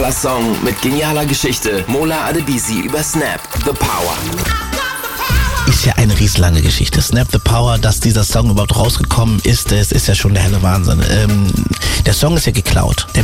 Toller Song mit genialer Geschichte. Mola Adebisi über Snap, The Power. Ist ja eine riesenlange Geschichte. Snap the Power, dass dieser Song überhaupt rausgekommen ist, es ist ja schon der helle Wahnsinn. Der Song ist ja geklaut.